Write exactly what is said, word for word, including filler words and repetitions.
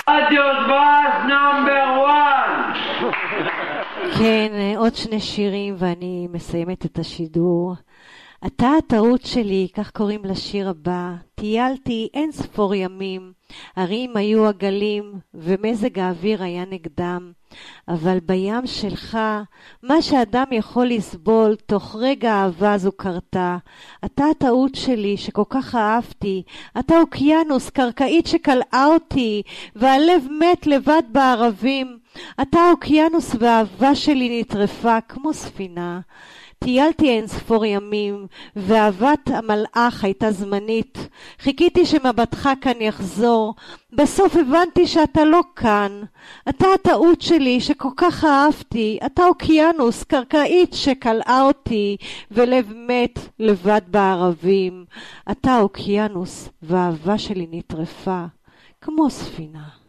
רדיו דבש נאמבר וואן. כן, עוד שני שירים ואני מסיימת את השידור. אתה הטעות שלי, כך קוראים לשיר הבא. טיילתי אין ספור ימים, הרים היו עגלים ומזג האוויר היה נגדם. אבל בים שלך, מה שאדם יכול לסבול, תוך רגע אהבה זו קרתה. אתה הטעות שלי שכל כך אהבתי, אתה אוקיינוס קרקעית שקלעה אותי, והלב מת לבד בערבים. אתה אוקיינוס והאהבה שלי נטרפה כמו ספינה. טיילתי אין ספור ימים, ואהבת המלאך הייתה זמנית. חיכיתי שמבטך כאן יחזור, בסוף הבנתי שאתה לא כאן. אתה הטעות שלי שכל כך אהבתי, אתה אוקיינוס קרקעית שקלעה אותי, ולב מת לבד בערבים. אתה אוקיינוס והאהבה שלי נטרפה כמו ספינה.